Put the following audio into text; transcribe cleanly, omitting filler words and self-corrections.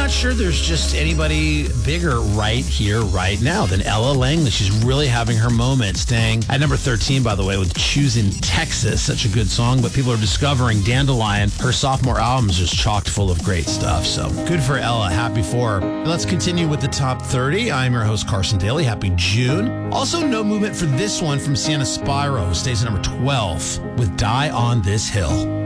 not sure there's just anybody bigger right here, right now than Ella Langley. She's really having her moment, staying at number 13, by the way, with Choosing Texas. Such a good song, but people are discovering Dandelion. Her sophomore album is just chocked full of great stuff, so good for Ella. Happy for her. Let's continue with the top 30. I'm your host, Carson Daly. Happy June. Also, no movement for this one from Sienna Spyro, who stays at number 12 with Die on This Hill.